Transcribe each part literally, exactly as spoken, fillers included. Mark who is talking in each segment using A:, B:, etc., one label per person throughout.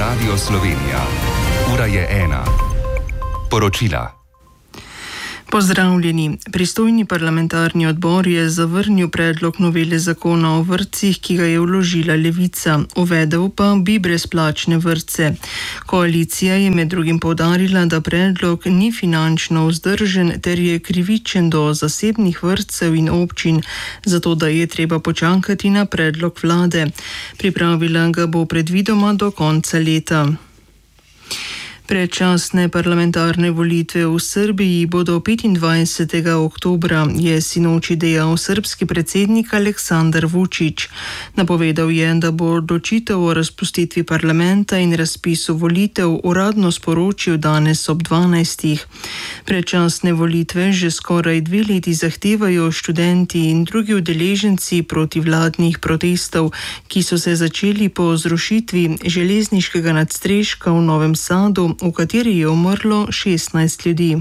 A: Radio Slovenija. Ura je ena. Poročila.
B: Pozdravljeni. Pristojni parlamentarni odbor je zavrnil predlog novele zakona o vrtcih, ki ga je vložila Levica. Uvedel pa bi brezplačne vrtce. Koalicija je med drugim poudarila, da predlog ni finančno vzdržen ter je krivičen do zasebnih vrtcev in občin, zato da je treba počakati na predlog vlade. Pripravila ga bo predvidoma do konca leta. Predčasne parlamentarne volitve v Srbiji bodo petindvajsetega oktobra, je sinoči dejal srbski predsednik Aleksandar Vučić. Napovedal je, da bo odločitev o razpustitvi parlamenta in razpisu volitev uradno sporočil danes ob dvanajstih. Predčasne volitve že skoraj dve leti zahtevajo študenti in drugi udeleženci protivladnih protestov, ki so se začeli po zrušitvi železniškega nadstreška v Novem Sadu, v kateri je umrlo šestnajst ljudi.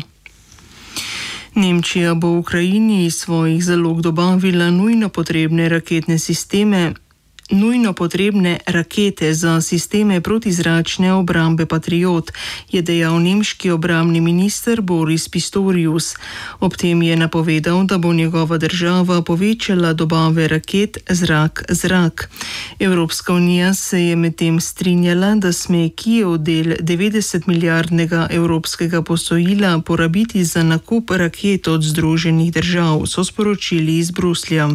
B: Nemčija bo Ukrajini iz svojih zalog dobavila nujno potrebne raketne sisteme, nujno potrebne rakete za sisteme protizračne obrambe Patriot, je dejal nemški obrambni minister Boris Pistorius. Ob tem je napovedal, da bo njegova država povečala dobave raket zrak-zrak. Evropska unija se je medtem strinjala, da sme Kijev del devetdeset milijardnega evropskega posojila porabiti za nakup raket od Združenih držav, so sporočili iz Bruslja.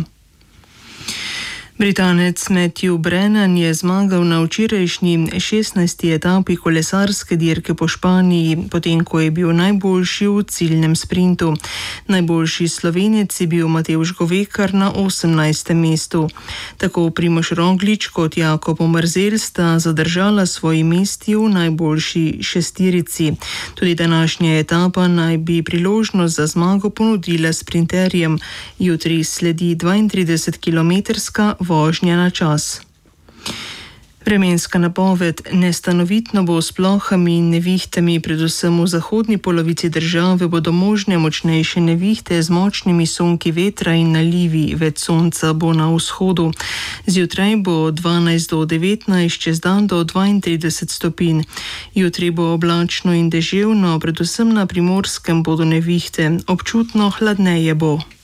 B: Britanec Matthew Brennan je zmagal na včerajšnji šestnajsti etapi kolesarske dirke po Španiji, potem ko je bil najboljši v ciljnem sprintu. Najboljši Slovenec je bil Matevž Govekar na osemnajstem mestu. Tako Primož Roglič kot Jakob Omerzel sta zadržala svoji mesti v najboljši šestirici. Tudi današnja etapa naj bi priložnost za zmago ponudila sprinterjem. Jutri sledi dvaintridesetkilometrska vožnja na čas. Vremenska napoved. Nestanovitno bo s plohami in nevihtami, predvsem v zahodni polovici države bodo možne močnejše nevihte z močnimi sunki vetra in nalivi, več sonca bo na vzhodu. Zjutraj bo dvanajst do devetnajst, čez dan do dvaintrideset stopinj. Jutri bo oblačno in deževno, predvsem na Primorskem bodo nevihte, občutno hladneje bo.